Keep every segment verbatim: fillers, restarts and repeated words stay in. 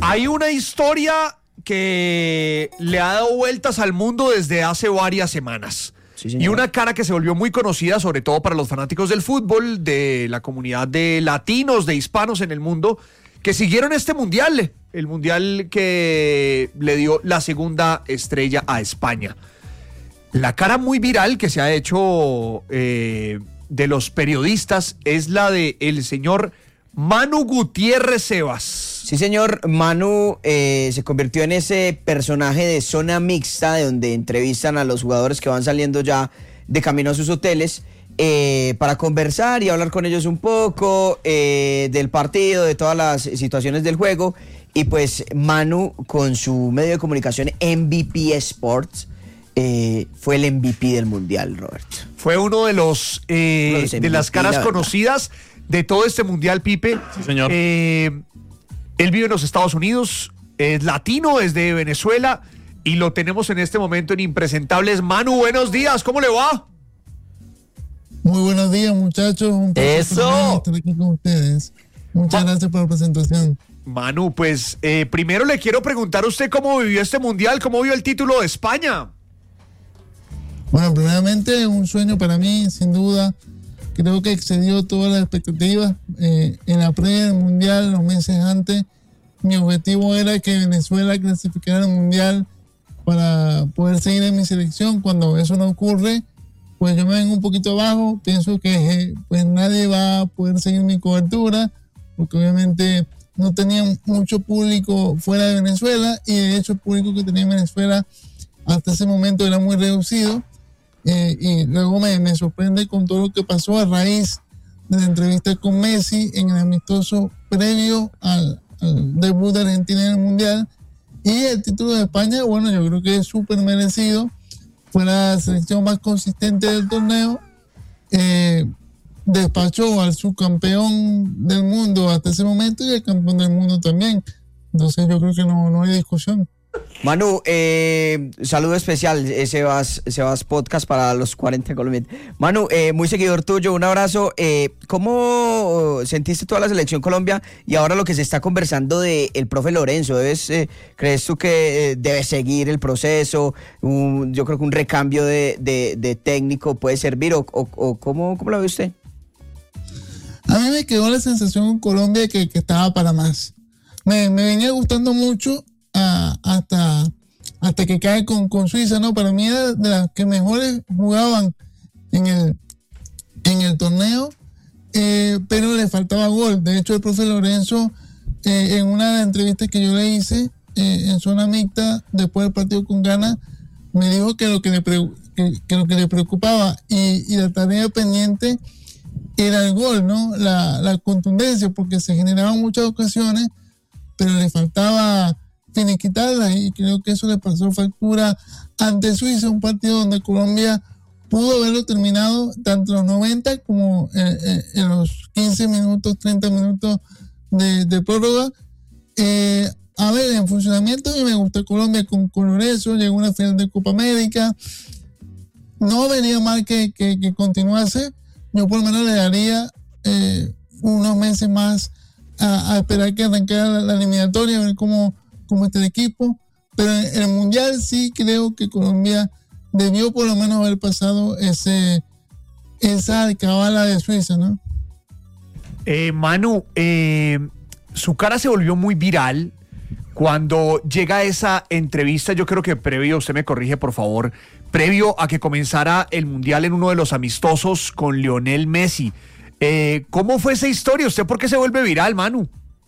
Hay una historia que le ha dado vueltas al mundo desde hace varias semanas. Sí, y una cara que se volvió muy conocida, sobre todo para los fanáticos del fútbol, de la comunidad de latinos, de hispanos en el mundo, que siguieron este mundial, el mundial que le dio la segunda estrella a España. La cara muy viral que se ha hecho eh, de los periodistas es la de el señor Manu Gutiérrez Sebas. Sí, señor. Manu eh, se convirtió en ese personaje de zona mixta, de donde entrevistan a los jugadores que van saliendo ya de camino a sus hoteles, eh, para conversar y hablar con ellos un poco eh, del partido, de todas las situaciones del juego. Y pues Manu, con su medio de comunicación M V P Sports, eh, fue el M V P del Mundial, Roberto. Fue uno de los, eh, uno de, los de las caras la conocidas de todo este Mundial, Pipe. Sí, señor. Eh, él vive en los Estados Unidos, es latino, es de Venezuela, y lo tenemos en este momento en Impresentables. Manu, buenos días, ¿cómo le va? Muy buenos días, muchachos. Un placer ¡Eso! estar aquí con ustedes. Muchas Ma- gracias por la presentación. Manu, pues eh, primero le quiero preguntar a usted cómo vivió este Mundial, cómo vio el título de España. Bueno, primeramente, un sueño para mí, sin duda. Creo que excedió todas las expectativas. Eh, en la previa del Mundial, los meses antes, mi objetivo era que Venezuela clasificara al Mundial para poder seguir en mi selección. Cuando eso no ocurre, pues yo me vengo un poquito abajo. Pienso que eh, pues nadie va a poder seguir mi cobertura, porque obviamente no tenía mucho público fuera de Venezuela, y de hecho el público que tenía en Venezuela hasta ese momento era muy reducido. Eh, y luego me, me sorprende con todo lo que pasó a raíz de la entrevista con Messi en el amistoso previo al, al debut de Argentina en el Mundial, y el título de España. Bueno, yo creo que es súper merecido. Fue la selección más consistente del torneo. Eh, despachó al subcampeón del mundo hasta ese momento y al campeón del mundo también. Entonces yo creo que no, no hay discusión. Manu, eh, saludo especial, eh, Sebas, Sebas Podcast para los cuarenta colombianos. Manu, eh, muy seguidor tuyo, un abrazo. Eh, ¿Cómo sentiste toda la selección Colombia y ahora lo que se está conversando de el profe Lorenzo? ¿Debes, eh, ¿Crees tú que eh, debe seguir el proceso? Un, yo creo que un recambio de, de, de técnico puede servir, o, o, o ¿cómo, ¿cómo lo ve usted? A mí me quedó la sensación en Colombia que, que estaba para más. Me, me venía gustando mucho uh, hasta, hasta que cae con, con Suiza, ¿no? Para mí era de las que mejores jugaban en el, en el torneo, eh, pero le faltaba gol. De hecho, el profe Lorenzo, eh, en una de las entrevistas que yo le hice eh, en zona mixta, después del partido con Ghana, me dijo que lo que le, pre, que, que lo que le preocupaba y, y la tarea pendiente era el gol, ¿no? La, la contundencia, porque se generaban muchas ocasiones, pero le faltaba finiquitarlas, y creo que eso le pasó factura ante Suiza, un partido donde Colombia pudo haberlo terminado tanto en los noventa como en, en, en los quince minutos, treinta minutos de, de prórroga. Eh, a ver, en funcionamiento a mí me gusta Colombia con, con Lorenzo, llegó a una final de Copa América, no venía mal que, que, que continuase. Yo por lo menos le daría eh, unos meses más a, a esperar que arrancara la, la eliminatoria, a ver cómo, cómo está el equipo. Pero en el Mundial sí creo que Colombia debió por lo menos haber pasado ese esa alcabala de Suiza, ¿no? Eh, Manu, eh, su cara se volvió muy viral cuando llega esa entrevista. Yo creo que previo, usted me corrige por favor, previo a que comenzara el Mundial en uno de los amistosos con Lionel Messi. Eh, ¿Cómo fue esa historia? ¿Usted por qué se vuelve viral, Manu?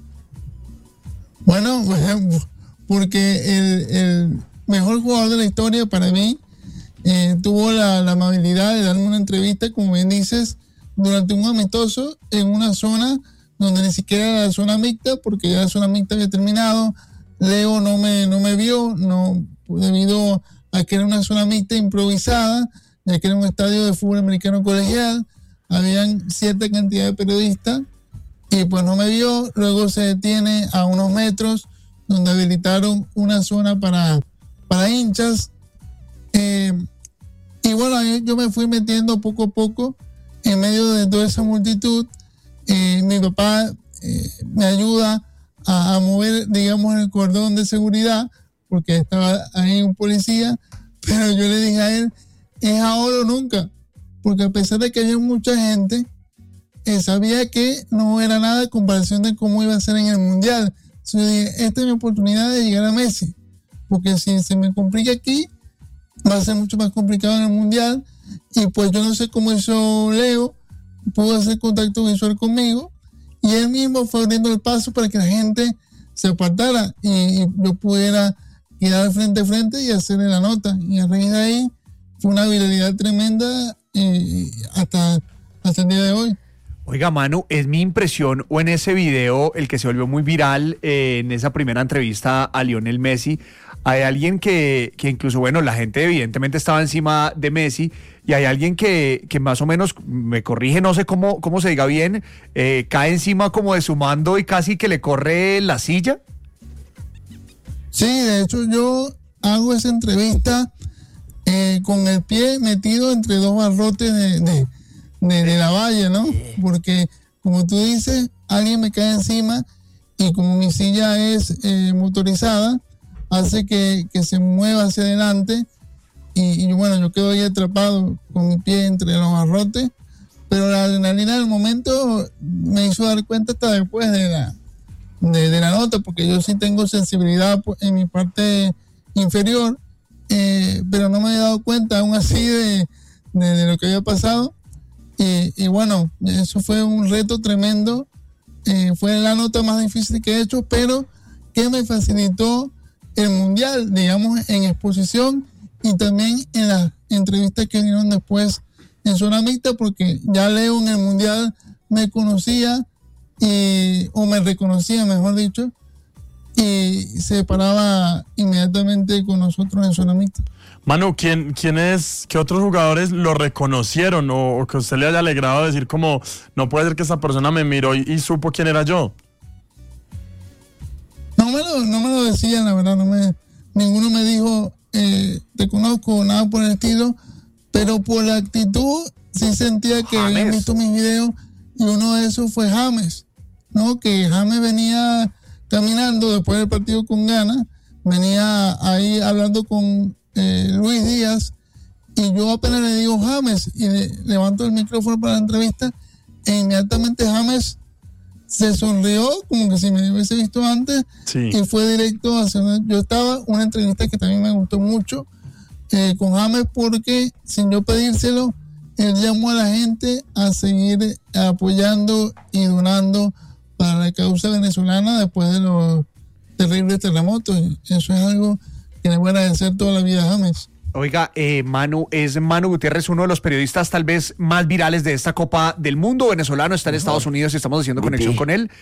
Bueno, porque el, el mejor jugador de la historia para mí eh, tuvo la, la amabilidad de darme una entrevista, como bien dices, durante un amistoso en una zona donde ni siquiera era la zona mixta, porque ya la zona mixta había terminado. Leo no me, no me vio, no, debido a que era una zona mixta improvisada, ya que era un estadio de fútbol americano colegial, habían cierta cantidad de periodistas, y pues no me vio. Luego se detiene a unos metros, donde habilitaron una zona para, para hinchas, eh, y bueno, yo, yo me fui metiendo poco a poco en medio de toda esa multitud. Eh, mi papá eh, me ayuda a, a mover, digamos, el cordón de seguridad, porque estaba ahí un policía, pero yo le dije a él, es ahora o nunca, porque a pesar de que había mucha gente, eh, sabía que no era nada en comparación de cómo iba a ser en el Mundial. Entonces yo dije, esta es mi oportunidad de llegar a Messi, porque si se me complica aquí, va a ser mucho más complicado en el Mundial. Y pues yo no sé cómo hizo Leo, pudo hacer contacto visual conmigo y él mismo fue abriendo el paso para que la gente se apartara y, y yo pudiera quedar frente a frente y hacerle la nota. Y a raíz de ahí fue una viralidad tremenda eh, hasta, hasta el día de hoy. Oiga, Manu, es mi impresión, o en ese video, el que se volvió muy viral eh, en esa primera entrevista a Lionel Messi, hay alguien que, que incluso, bueno, la gente evidentemente estaba encima de Messi, y hay alguien que, que más o menos, me corrige, no sé cómo, cómo se diga bien, eh, cae encima como de su mando y casi que le corre la silla. Sí, de hecho yo hago esa entrevista eh, con el pie metido entre dos barrotes de... de De, de la valla, ¿no? Porque, como tú dices, alguien me cae encima y como mi silla es eh, motorizada, hace que, que se mueva hacia adelante y, y bueno, yo quedo ahí atrapado con mi pie entre los barrotes, pero la adrenalina del momento me hizo dar cuenta hasta después de la, de, de la nota, porque yo sí tengo sensibilidad en mi parte inferior, eh, pero no me había dado cuenta aún así de, de, de lo que había pasado. Y, y bueno, eso fue un reto tremendo, eh, fue la nota más difícil que he hecho, pero que me facilitó el Mundial, digamos, en exposición y también en las entrevistas que vinieron después en Zona Mixta, porque ya Leo en el Mundial me conocía, y, o me reconocía, mejor dicho, y se paraba inmediatamente con nosotros en Zona Mixta. Manu, ¿quién, quién es, qué otros jugadores lo reconocieron o, o que usted le haya alegrado decir como, no puede ser que esa persona me miró y, y supo quién era yo? No me lo, no me lo decían, la verdad, no me, ninguno me dijo, eh, te conozco, nada por el estilo, pero por la actitud sí sentía que James. habían visto mis videos y uno de esos fue James, ¿no? Que James venía caminando después del partido con Ghana, venía ahí hablando con Eh, Luis Díaz y yo apenas le digo James y le, levanto el micrófono para la entrevista e inmediatamente James se sonrió como que si me hubiese visto antes. Sí. Y fue directo hacia yo estaba una entrevista que también me gustó mucho eh, con James porque sin yo pedírselo él llamó a la gente a seguir apoyando y donando para la causa venezolana después de los terribles terremotos. Eso es algo que le voy a agradecer toda la vida a James. Oiga, eh, Manu, es Manu Gutiérrez uno de los periodistas tal vez más virales de esta Copa del Mundo venezolano, está en Estados Unidos y estamos haciendo conexión con él.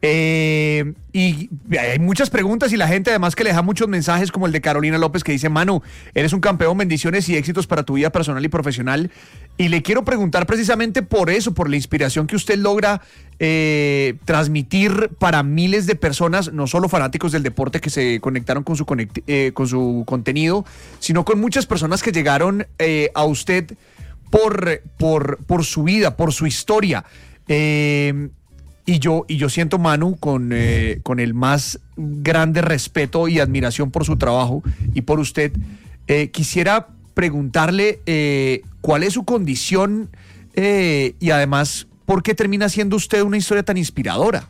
Eh, y hay muchas preguntas y la gente además que le deja muchos mensajes como el de Carolina López que dice, Manu, eres un campeón, bendiciones y éxitos para tu vida personal y profesional. Y le quiero preguntar precisamente por eso, por la inspiración que usted logra eh, transmitir para miles de personas, no solo fanáticos del deporte que se conectaron con su, conect eh, con su contenido, sino con muchas personas que llegaron eh, a usted por, por, por su vida, por su historia. Eh, y, yo, y yo siento, Manu, con, eh, con el más grande respeto y admiración por su trabajo y por usted, eh, quisiera preguntarle eh, cuál es su condición eh, y además por qué termina siendo usted una historia tan inspiradora.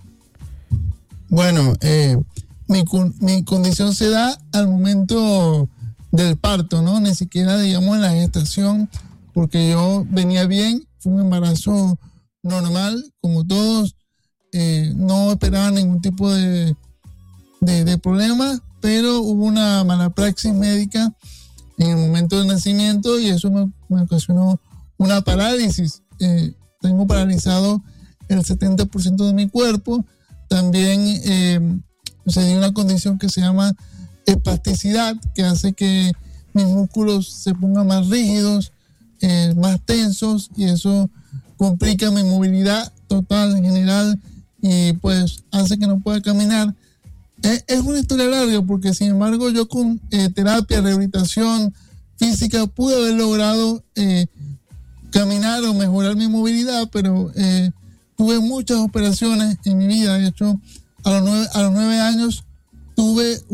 Bueno, eh, mi, mi condición se da al momento del parto, ¿no? Ni siquiera, digamos, en la gestación, porque yo venía bien, fue un embarazo normal, como todos, eh, no esperaba ningún tipo de, de, de problema, pero hubo una mala praxis médica en el momento del nacimiento y eso me, me ocasionó una parálisis. Eh, tengo paralizado el setenta por ciento de mi cuerpo. También eh, se dio una condición que se llama espasticidad, que hace que mis músculos se pongan más rígidos, eh, más tensos, y eso complica mi movilidad total en general y pues hace que no pueda caminar. Es una historia larga porque, sin embargo, yo con eh, terapia, rehabilitación física pude haber logrado eh, caminar o mejorar mi movilidad, pero eh, tuve muchas operaciones en mi vida. De hecho, a los nueve, a los nueve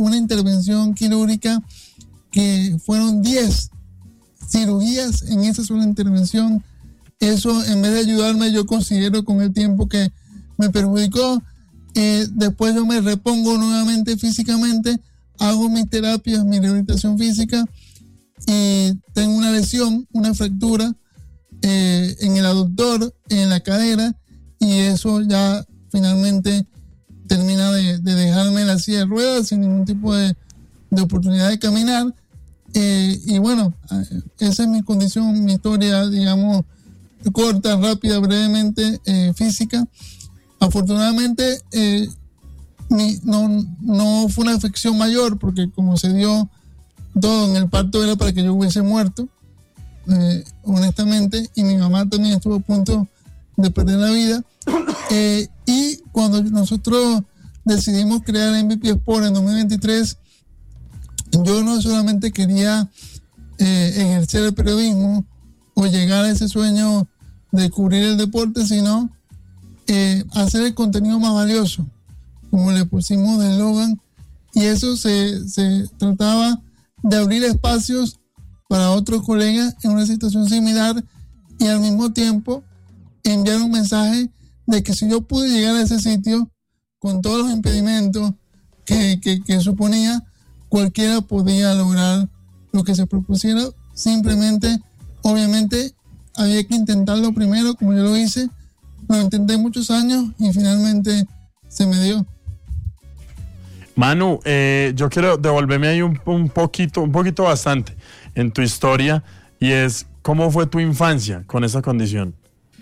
una intervención quirúrgica que fueron diez cirugías en esa sola intervención. Eso, en vez de ayudarme, yo considero con el tiempo que me perjudicó. Eh, después yo me repongo nuevamente físicamente, hago mis terapias, mi rehabilitación física, y tengo una lesión, una fractura eh, en el aductor, en la cadera, y eso ya finalmente termina de, de dejarme en la silla de ruedas sin ningún tipo de, de oportunidad de caminar. Eh, y bueno, esa es mi condición, mi historia, digamos, corta, rápida, brevemente, eh, física. Afortunadamente, eh, mi, no, no fue una afección mayor, porque como se dio todo en el parto era para que yo hubiese muerto, eh, honestamente, y mi mamá también estuvo a punto de perder la vida. Eh, y cuando nosotros decidimos crear M V P Sport en dos mil veintitrés, yo no solamente quería eh, ejercer el periodismo o llegar a ese sueño de cubrir el deporte, sino eh, hacer el contenido más valioso, como le pusimos de eslogan, y eso se, se trataba de abrir espacios para otros colegas en una situación similar y al mismo tiempo enviar un mensaje de que si yo pude llegar a ese sitio con todos los impedimentos que, que, que suponía, cualquiera podía lograr lo que se propusiera. Simplemente, obviamente, había que intentarlo primero, como yo lo hice. Lo intenté muchos años y finalmente se me dio. Manu, eh, yo quiero devolverme ahí un, un poquito, un poquito bastante en tu historia, y es ¿cómo fue tu infancia con esa condición?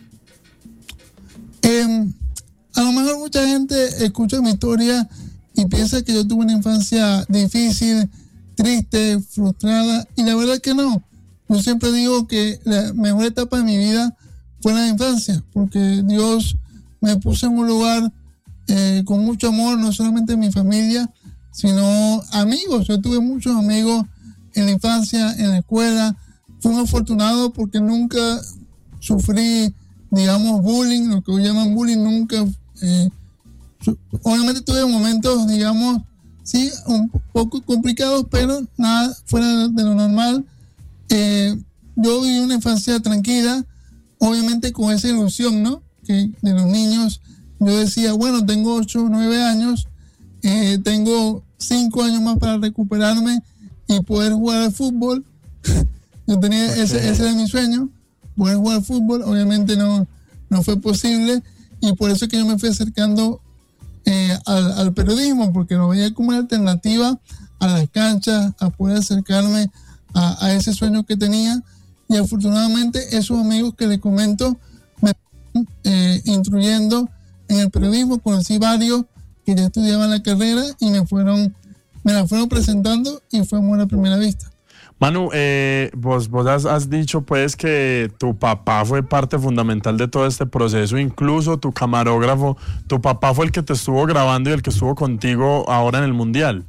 Eh, a lo mejor mucha gente escucha mi historia y piensa que yo tuve una infancia difícil, triste, frustrada, y la verdad es que no. Yo siempre digo que la mejor etapa de mi vida fue la infancia, porque Dios me puso en un lugar eh, con mucho amor, no solamente en mi familia, sino amigos. Yo tuve muchos amigos en la infancia, en la escuela. Fui un afortunado porque nunca sufrí, digamos, bullying, lo que hoy llaman bullying, nunca. Eh, obviamente tuve momentos, digamos, sí, un poco complicados, pero nada fuera de lo normal. Eh, yo viví una infancia tranquila, obviamente con esa ilusión, ¿no? Que de los niños, yo decía, bueno, tengo ocho o nueve años, eh, tengo cinco años más para recuperarme y poder jugar al fútbol. Yo tenía, okay. ese, ese era mi sueño, poder jugar al fútbol. Obviamente no, no fue posible, y por eso es que yo me fui acercando eh, al, al periodismo, porque lo veía como una alternativa a las canchas, a poder acercarme a, a ese sueño que tenía. Y afortunadamente esos amigos que les comento me eh, instruyendo en el periodismo. Conocí varios que ya estudiaban la carrera y me fueron me la fueron presentando, y fue amor a primera vista. Manu, eh, vos, vos has, has dicho pues que tu papá fue parte fundamental de todo este proceso, incluso tu camarógrafo, tu papá fue el que te estuvo grabando y el que estuvo contigo ahora en el Mundial.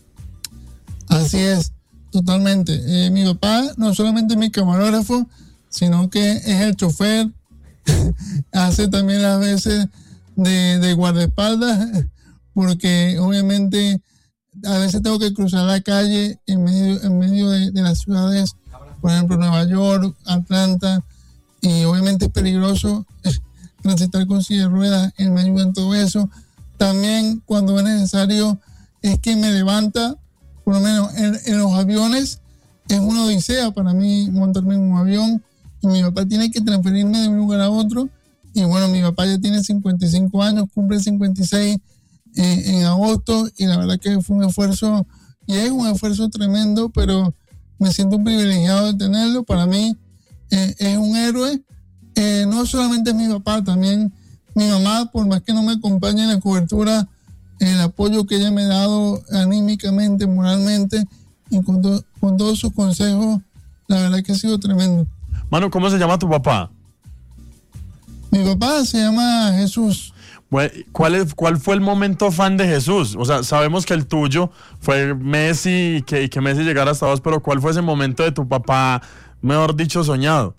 Así es, totalmente. Eh, mi papá no solamente es mi camarógrafo, sino que es el chofer, hace también las veces de, de guardaespaldas, porque obviamente a veces tengo que cruzar la calle en medio, en medio de, de las ciudades, por ejemplo Nueva York, Atlanta, y obviamente es peligroso transitar con silla de ruedas. Él me ayuda en todo eso. También cuando es necesario es que me levanta, por lo menos en, en los aviones es una odisea para mí montarme en un avión, y mi papá tiene que transferirme de un lugar a otro. Y bueno, mi papá ya tiene cincuenta y cinco años, cumple cincuenta y seis eh, en agosto, y la verdad que fue un esfuerzo, y es un esfuerzo tremendo, pero me siento un privilegiado de tenerlo. Para mí eh, es un héroe. Eh, no solamente es mi papá, también mi mamá, por más que no me acompañe en la cobertura, el apoyo que ella me ha dado anímicamente, moralmente, y con, to- con todos sus consejos, la verdad que ha sido tremendo. Manu, ¿cómo se llama tu papá? Mi papá se llama Jesús. ¿Cuál, es, ¿Cuál fue el momento fan de Jesús? O sea, sabemos que el tuyo fue Messi y que, y que Messi llegara hasta vos, pero ¿cuál fue ese momento de tu papá, mejor dicho, soñado?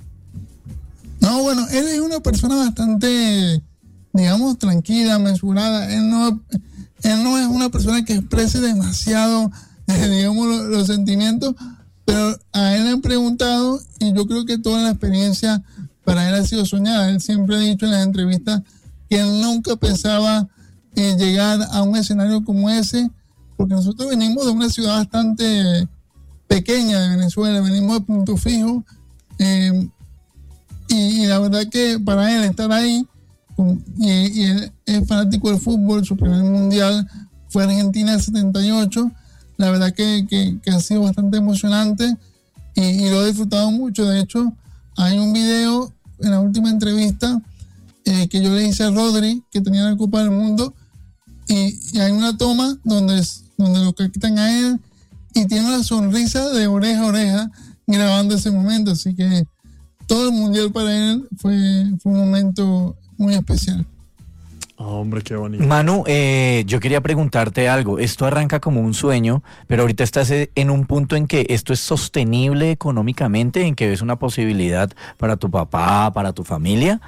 No, bueno, él es una persona bastante, digamos, tranquila, mesurada. Él no, él no es una persona que exprese demasiado, eh, digamos, lo, los sentimientos, pero a él le han preguntado y yo creo que toda la experiencia para él ha sido soñada. Él siempre ha dicho en las entrevistas que él nunca pensaba eh, llegar a un escenario como ese, porque nosotros venimos de una ciudad bastante pequeña de Venezuela, venimos de Punto Fijo, eh, y, y la verdad que para él estar ahí, y, y él es fanático del fútbol, su primer mundial fue Argentina en setenta y ocho, la verdad que, que, que ha sido bastante emocionante y, y lo he disfrutado mucho. De hecho, hay un video en la última entrevista eh, que yo le hice a Rodri, que tenía la Copa del Mundo, y, y hay una toma donde, donde lo captan a él y tiene una sonrisa de oreja a oreja grabando ese momento, así que todo el mundial para él fue, fue un momento muy especial. Oh, hombre, qué bonito. Manu, eh, yo quería preguntarte algo. Esto arranca como un sueño, pero ahorita estás en un punto en que esto es sostenible económicamente, en que ves una posibilidad para tu papá, para tu familia.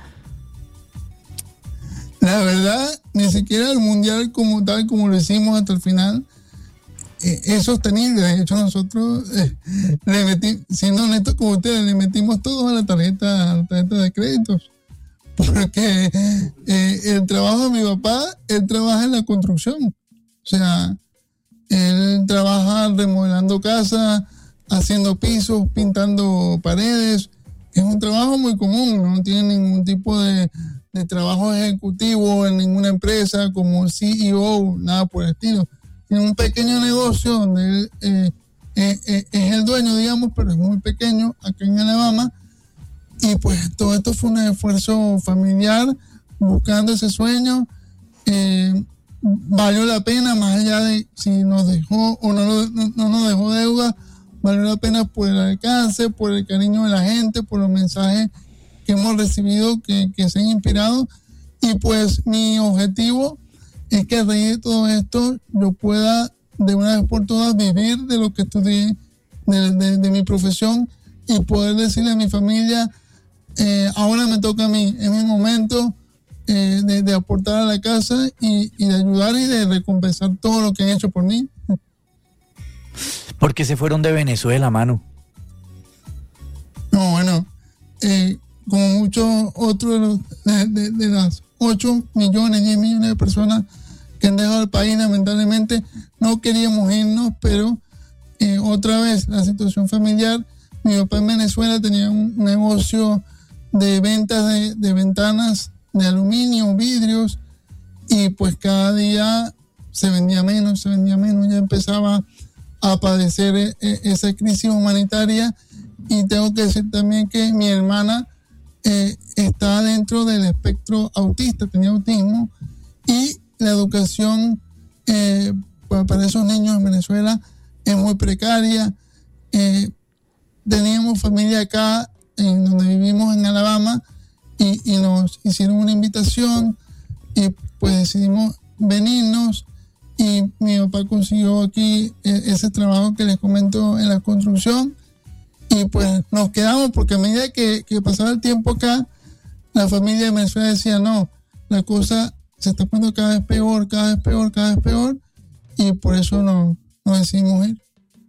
La verdad, ni siquiera el mundial como tal, como lo hicimos hasta el final, eh, es sostenible. De hecho, nosotros, eh, le metimos, siendo honestos con ustedes, le metimos todo a la tarjeta, a la tarjeta de créditos. Porque eh, el trabajo de mi papá, él trabaja en la construcción. O sea, él trabaja remodelando casas, haciendo pisos, pintando paredes. Es un trabajo muy común, no tiene ningún tipo de, de trabajo ejecutivo en ninguna empresa como C E O, nada por el estilo. Tiene un pequeño negocio donde él eh, eh, eh, es el dueño, digamos, pero es muy pequeño, acá en Alabama. Y pues todo esto fue un esfuerzo familiar, buscando ese sueño. Eh, valió la pena, más allá de si nos dejó o no, no, no nos dejó deuda, valió la pena por el alcance, por el cariño de la gente, por los mensajes que hemos recibido, que, que se han inspirado. Y pues mi objetivo es que a raíz de todo esto yo pueda de una vez por todas vivir de lo que estudié, de, de, de mi profesión, y poder decirle a mi familia, Eh, ahora me toca a mí, es mi momento eh, de, de aportar a la casa y, y de ayudar y de recompensar todo lo que han hecho por mí. ¿Por qué se fueron de Venezuela, Manu? No, bueno, eh, como muchos otros de, los, de, de, de las ocho millones, diez millones de personas que han dejado el país, lamentablemente no queríamos irnos, pero eh, otra vez la situación familiar. Mi papá en Venezuela tenía un negocio de ventas de, de ventanas de aluminio, vidrios, y pues cada día se vendía menos, se vendía menos, ya empezaba a padecer eh, esa crisis humanitaria. Y tengo que decir también que mi hermana eh, está dentro del espectro autista, tenía autismo, y la educación eh, para esos niños en Venezuela es muy precaria. Eh, teníamos familia acá en donde vivimos en Alabama y, y nos hicieron una invitación y pues decidimos venirnos, y mi papá consiguió aquí eh, ese trabajo que les comento en la construcción, y pues nos quedamos porque a medida que, que pasaba el tiempo acá, la familia de Venezuela decía no, la cosa se está poniendo cada vez peor, cada vez peor, cada vez peor, y por eso nos no decidimos ir.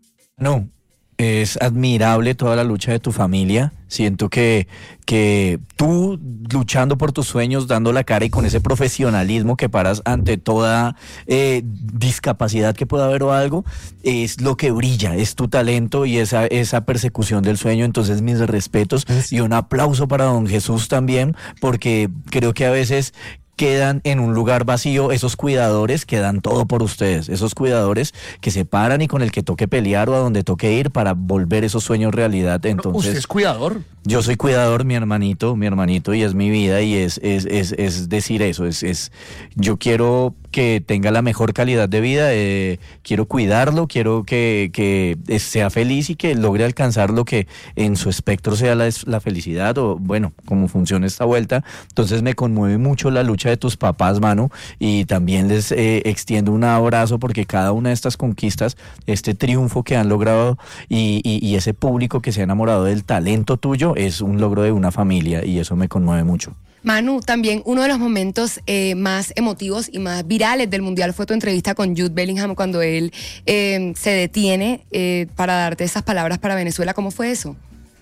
No. Es admirable toda la lucha de tu familia. Siento que, que tú luchando por tus sueños, dando la cara y con ese profesionalismo que paras ante toda eh, discapacidad que pueda haber o algo, es lo que brilla, es tu talento y esa, esa persecución del sueño. Entonces mis respetos y un aplauso para don Jesús también, porque creo que a veces quedan en un lugar vacío esos cuidadores que dan todo por ustedes, esos cuidadores que se paran y con el que toque pelear o a donde toque ir para volver esos sueños realidad. Entonces, ¿usted es cuidador? Yo soy cuidador, mi hermanito, mi hermanito, y es mi vida, y es, es, es, es decir eso, es, es, yo quiero que tenga la mejor calidad de vida, eh, quiero cuidarlo, quiero que, que sea feliz y que logre alcanzar lo que en su espectro sea la, la felicidad, o bueno, cómo funciona esta vuelta. Entonces me conmueve mucho la lucha de tus papás, Manu, y también les eh, extiendo un abrazo, porque cada una de estas conquistas, este triunfo que han logrado y, y, y ese público que se ha enamorado del talento tuyo, es un logro de una familia, y eso me conmueve mucho. Manu, también uno de los momentos eh, más emotivos y más virales del Mundial fue tu entrevista con Jude Bellingham cuando él eh, se detiene eh, para darte esas palabras para Venezuela. ¿Cómo fue eso?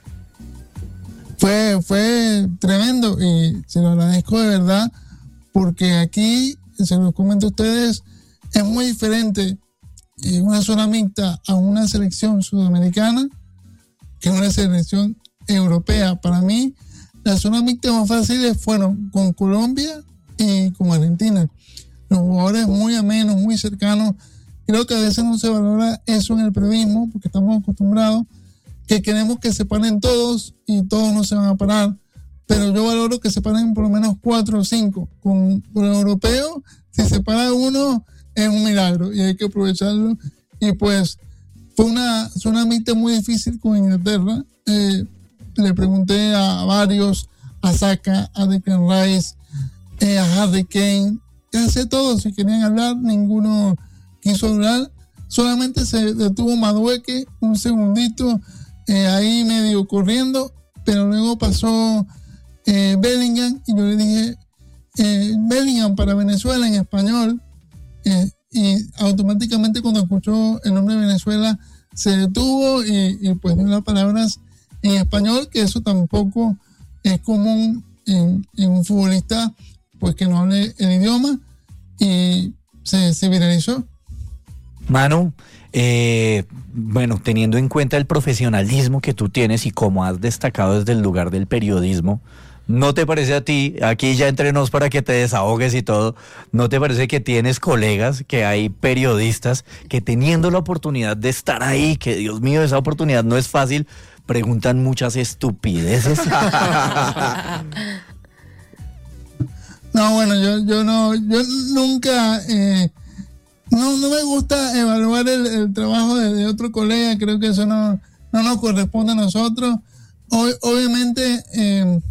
Fue, fue tremendo y se lo agradezco de verdad, porque aquí, se los comento a ustedes, es muy diferente eh, una zona mixta a una selección sudamericana que una selección europea. Para mí, las zonas mixtas más fáciles fueron con Colombia y con Argentina. Los jugadores muy amenos, muy cercanos. Creo que a veces no se valora eso en el periodismo, porque estamos acostumbrados que queremos que se paren todos y todos no se van a parar. Pero yo valoro que se paren por lo menos cuatro o cinco. Con, con el europeo, si se para uno, es un milagro y hay que aprovecharlo. Y pues fue una zona mixta muy difícil con Inglaterra. Eh, Le pregunté a varios, a Saka, a Declan Rice, eh, a Harry Kane, casi todos si querían hablar, ninguno quiso hablar, solamente se detuvo Madueke un segundito, eh, ahí medio corriendo, pero luego pasó eh, Bellingham y yo le dije, eh, Bellingham para Venezuela en español, eh, y automáticamente cuando escuchó el nombre de Venezuela se detuvo y, y pues dio las palabras en español, que eso tampoco es común en, en un futbolista pues que no hable el idioma, y se, se viralizó. Manu, eh, bueno, teniendo en cuenta el profesionalismo que tú tienes y como has destacado desde el lugar del periodismo, ¿no te parece a ti, aquí ya entre nos para que te desahogues y todo, no te parece que tienes colegas, que hay periodistas que teniendo la oportunidad de estar ahí, que Dios mío, esa oportunidad no es fácil, preguntan muchas estupideces? No, bueno, yo, yo no, yo nunca, eh, no, no me gusta evaluar el, el trabajo de, de otro colega, creo que eso no, no nos corresponde a nosotros. O, obviamente, eh,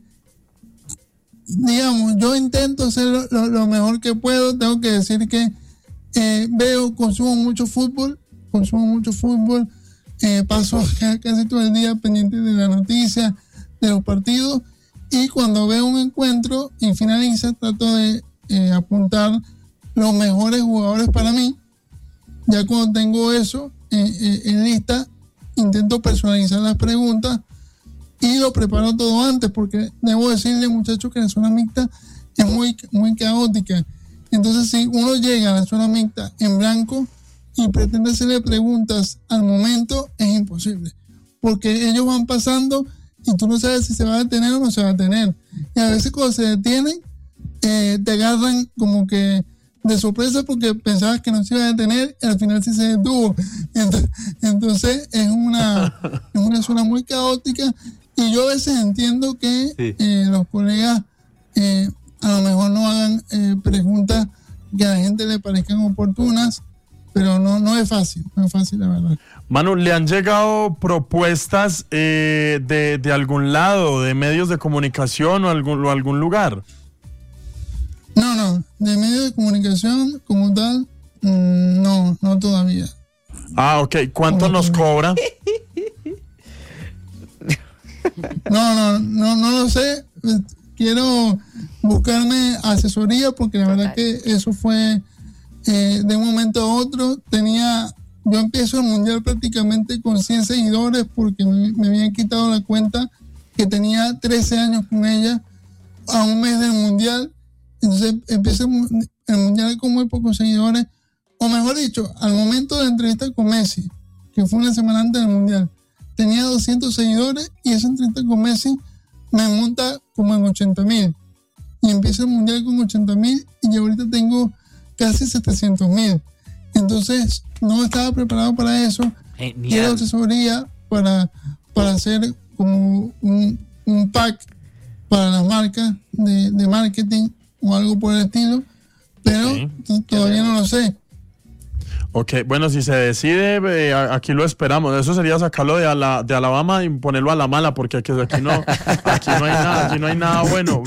digamos, yo intento hacer lo, lo, lo mejor que puedo. Tengo que decir que eh, veo, consumo mucho fútbol, consumo mucho fútbol, eh, paso casi todo el día pendiente de la noticia, de los partidos, y cuando veo un encuentro y finaliza, trato de eh, apuntar los mejores jugadores para mí. Ya cuando tengo eso eh, eh, en lista, intento personalizar las preguntas y lo preparo todo antes, porque debo decirle, muchachos, que la zona mixta es muy, muy caótica. Entonces, si uno llega a la zona mixta en blanco y pretende hacerle preguntas al momento, es imposible, porque ellos van pasando y tú no sabes si se va a detener o no se va a detener. Y a veces cuando se detienen, eh, te agarran como que de sorpresa porque pensabas que no se iba a detener y al final sí se detuvo. Entonces, entonces es una, es una zona muy caótica, y yo a veces entiendo que sí. eh, los colegas eh, a lo mejor no hagan eh, preguntas que a la gente le parezcan oportunas, pero no, no es fácil, no es fácil, la verdad. Manu, ¿le han llegado propuestas eh, de, de algún lado, de medios de comunicación o algún, o algún lugar? No, no, de medios de comunicación como tal, mmm, no, no todavía. Ah, ok. ¿Cuánto nos cobra? No, no, no, no lo sé. Quiero buscarme asesoría, porque la verdad que eso fue eh, de un momento a otro. Tenía, yo empiezo el mundial prácticamente con cien seguidores, porque me, me habían quitado la cuenta, que tenía trece años con ella, a un mes del mundial. Entonces empecé el mundial con muy pocos seguidores, o mejor dicho, al momento de la entrevista con Messi, que fue una semana antes del mundial, tenía doscientos seguidores, y esa entrevista con Messi me monta como en ochenta mil, y empiezo el mundial con ochenta mil, y ahorita tengo casi setecientos mil. Entonces no estaba preparado para eso. Genial. Quiero asesoría para, para hacer como un, un pack para las marcas de, de marketing o algo por el estilo, pero sí, todavía no lo sé. Ok, bueno, si se decide, eh, aquí lo esperamos. Eso sería sacarlo de, Ala, de Alabama y ponerlo a la mala, porque aquí, aquí, no, aquí no hay nada, aquí no hay nada bueno.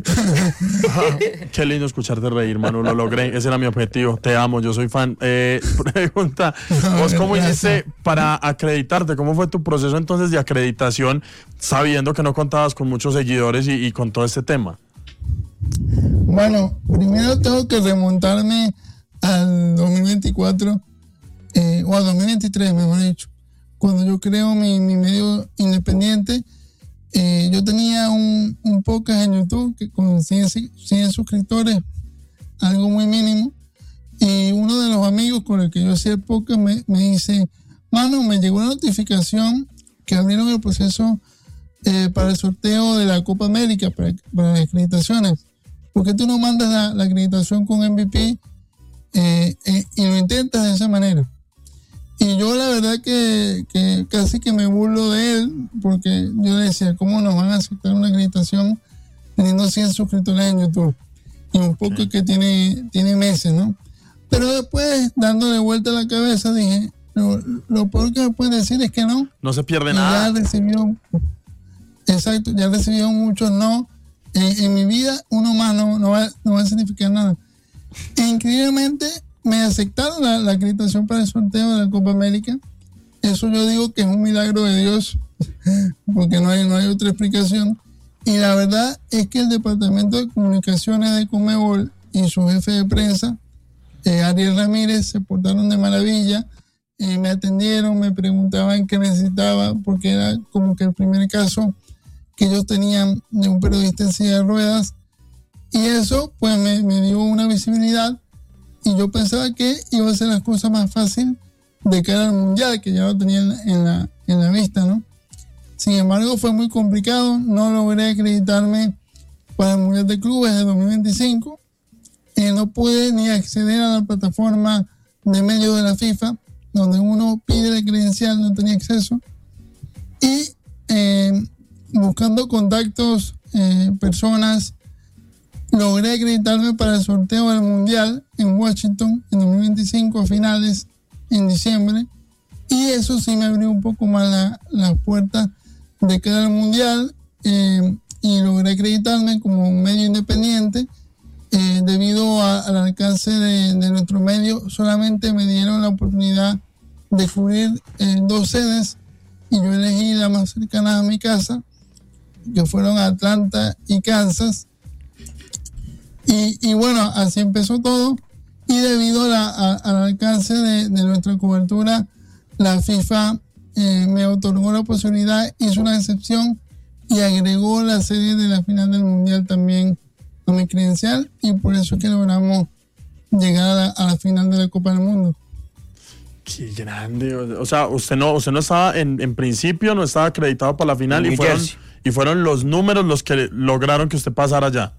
Qué lindo escucharte reír, Manu, lo logré. Ese era mi objetivo. Te amo, yo soy fan. Eh, pregunta, ¿vos cómo hiciste para acreditarte? ¿Cómo fue tu proceso entonces de acreditación, sabiendo que no contabas con muchos seguidores y, y con todo este tema? Bueno, primero tengo que remontarme al dos mil veinticuatro, eh, o al dos mil veintitrés, mejor dicho, cuando yo creo mi, mi medio independiente. Eh, yo tenía un, un podcast en YouTube que con cien, cien suscriptores, algo muy mínimo, y uno de los amigos con el que yo hacía el podcast me, me dice, mano, me llegó una notificación que abrieron el proceso eh, para el sorteo de la Copa América, para, para las acreditaciones. ¿Por qué tú no mandas la, la acreditación con M V P eh, eh, y lo intentas de esa manera? Y yo la verdad que, que casi que me burlo de él, porque yo decía, ¿cómo nos van a aceptar una acreditación teniendo cien suscriptores en YouTube? Y un poco okay. que tiene, tiene meses, ¿no? Pero después, dándole vuelta a la cabeza, dije, lo, lo peor que me pueden decir es que no. No se pierde y nada. Ya recibió, exacto, ya recibió muchos no. En, en mi vida, uno más no, no, va, no va a significar nada. E increíblemente, me aceptaron la, la acreditación para el sorteo de la Copa América. Eso yo digo que es un milagro de Dios, porque no hay, no hay otra explicación. Y la verdad es que el Departamento de Comunicaciones de Conmebol y su jefe de prensa, eh, Ariel Ramírez, se portaron de maravilla. Eh, me atendieron, me preguntaban qué necesitaba, porque era como que el primer caso que ellos tenían de un periodista en silla de ruedas. Y eso pues me, me dio una visibilidad. Y yo pensaba que iba a ser las cosas más fácil de cara al mundial, que ya lo tenía en la, en la, en la vista, ¿no? Sin embargo, fue muy complicado. No logré acreditarme para el Mundial de Clubes de dos mil veinticinco. Eh, no pude ni acceder a la plataforma de medios de la FIFA, donde uno pide la credencial, no tenía acceso. Y eh, buscando contactos, eh, personas, logré acreditarme para el sorteo del Mundial en Washington en dos mil veinticinco, a finales, en diciembre. Y eso sí me abrió un poco más las la puertas de cara al Mundial, eh, y logré acreditarme como un medio independiente. Eh, debido a, al alcance de, de nuestro medio, solamente me dieron la oportunidad de cubrir eh, dos sedes, y yo elegí la más cercana a mi casa, que fueron Atlanta y Kansas. Y, y bueno, así empezó todo, y debido a la, a, al alcance de, de nuestra cobertura, la FIFA eh, me otorgó la posibilidad, hizo una excepción y agregó la serie de la final del Mundial también a mi credencial, y por eso es que logramos llegar a la, a la final de la Copa del Mundo. Qué grande. O sea, usted no, usted no estaba, en, en principio no estaba acreditado para la final, y fueron, y fueron los números los que lograron que usted pasara allá.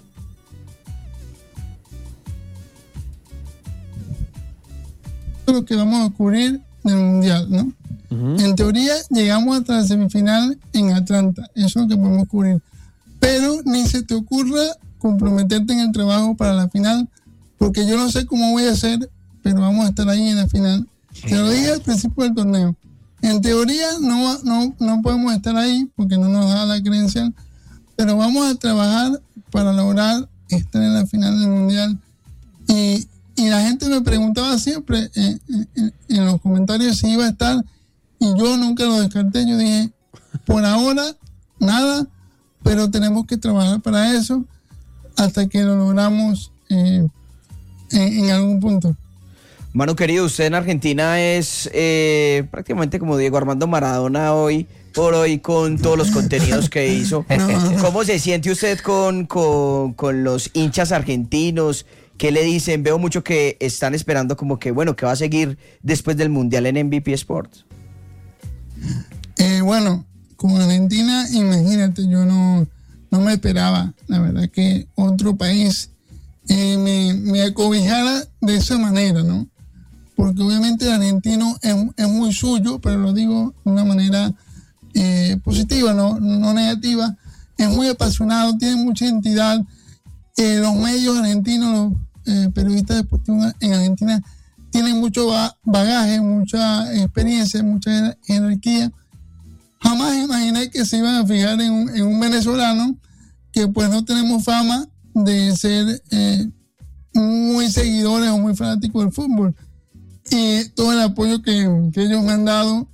Lo que vamos a cubrir del Mundial, ¿no? Uh-huh. En teoría llegamos hasta la semifinal en Atlanta, eso es lo que podemos cubrir, pero ni se te ocurra comprometerte en el trabajo para la final, porque yo no sé cómo voy a hacer, pero vamos a estar ahí en la final. Te lo dije al principio del torneo, en teoría no, no, no podemos estar ahí porque no nos da la credencial, pero vamos a trabajar para lograr estar en la final del Mundial. Y Y la gente me preguntaba siempre eh, en, en los comentarios si iba a estar, y yo nunca lo descarté. Yo dije, por ahora, nada, pero tenemos que trabajar para eso hasta que lo logramos eh, en, en algún punto. Manu querido, usted en Argentina es eh, prácticamente como Diego Armando Maradona hoy por hoy, con todos los contenidos que hizo. No. ¿Cómo se siente usted con, con, con los hinchas argentinos? ¿Qué le dicen? Veo mucho que están esperando como que, bueno, que va a seguir después del Mundial en M V P Sports. Eh, bueno, con Argentina, imagínate, yo no, no me esperaba, la verdad, que otro país eh, me, me acobijara de esa manera, ¿no? Porque obviamente el argentino es, es muy suyo, pero lo digo de una manera eh, positiva, no, no negativa. Es muy apasionado, tiene mucha identidad. Eh, los medios argentinos, los eh, periodistas deportivos en Argentina tienen mucho bagaje, mucha experiencia, mucha jerarquía. Jamás imaginé que se iban a fijar en un, en un venezolano que pues no tenemos fama de ser eh, muy seguidores o muy fanáticos del fútbol. Y todo el apoyo que, que ellos me han dado